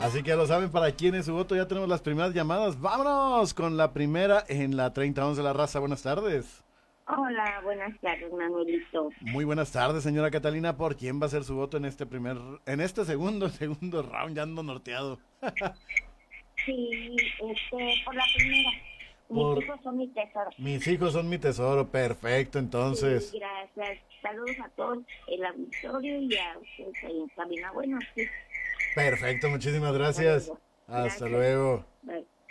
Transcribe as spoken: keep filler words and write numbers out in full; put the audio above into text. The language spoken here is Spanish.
Así que ya lo saben para quién es su voto. Ya tenemos las primeras llamadas. Vámonos con la primera en la treinta once La Raza. Buenas tardes. Hola, buenas tardes, Manuelito. Muy buenas tardes, señora Catalina. ¿Por quién va a ser su voto en este primer, en este segundo, segundo round? Ya ando norteado. Sí, este, por la primera. Mis Por hijos son mi tesoro. mis hijos son mi tesoro. Perfecto, Sí, entonces. gracias. Saludos a todos el auditorio y a ustedes ahí en cabina. Bueno, sí, Perfecto, muchísimas hasta gracias. luego. Hasta Gracias. luego. Bye.